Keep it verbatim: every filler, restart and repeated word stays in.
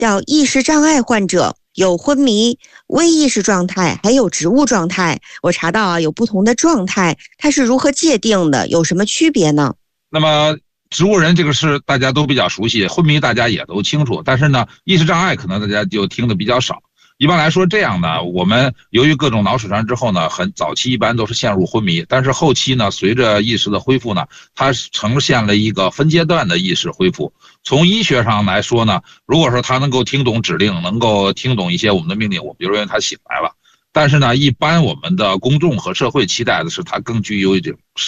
叫意识障碍患者，有昏迷、微意识状态，还有植物状态。我查到啊，有不同的状态，它是如何界定的？有什么区别呢？ 那么植物人这个是大家都比较熟悉，昏迷大家也都清楚，但是呢，意识障碍可能大家就听得比较少。一般来说，这样呢，我们由于各种脑损伤之后呢，很早期一般都是陷入昏迷，但是后期呢，随着意识的恢复呢，它呈现了一个分阶段的意识恢复。从医学上来说呢，如果说他能够听懂指令，能够听懂一些我们的命令，我们就认为他醒来了。但是呢，一般我们的公众和社会期待的是他更具有一种